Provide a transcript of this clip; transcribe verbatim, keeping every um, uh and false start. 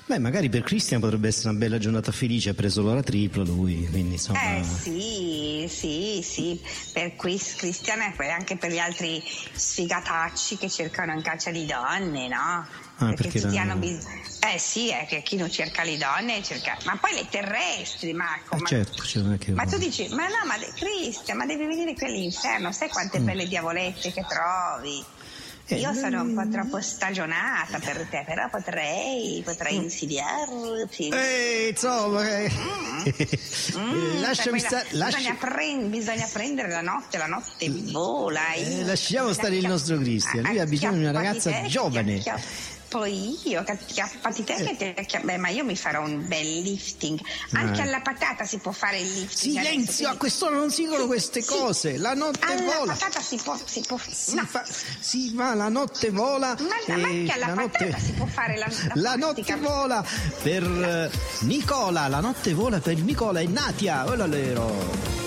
Beh, magari per Christian potrebbe essere una bella giornata felice, ha preso l'ora triplo lui, quindi insomma. Eh sì, sì, sì, per Christian e anche per gli altri sfigatacci che cercano in caccia di donne, no? Ah, perché perché tutti la... hanno bisogno. Eh sì, è che chi non cerca le donne cerca. Ma poi le terrestri, Marco. Eh ma... certo, cioè non è che... ma tu dici, ma no, ma Christian, ma devi venire qui all'inferno, sai quante mm. belle diavolette che trovi? Eh, Io sono un po' troppo stagionata per te, però potrei, potrei insidiarti. Eh, insomma, eh. mm. Mm, lasciami stare. Lasci... Bisogna, prend- bisogna prendere la notte, la notte vola. Eh, lasciamo stare il nostro Christian, lui ha bisogno di una ragazza giovane. Poi io, chiappati te che ti chiapp- beh, ma io mi farò un bel lifting. Anche ah. alla patata si può fare il lifting. Silenzio, adesso, a quest'ora non si dicono queste sì. cose. La notte alla vola. Alla patata si può. Si, può, si, no. fa, si va, la notte vola. Ma, ma anche alla la patata notte, si può fare la, la, la notte vola per uh, Nicola. La notte vola per Nicola e Natia. Oh,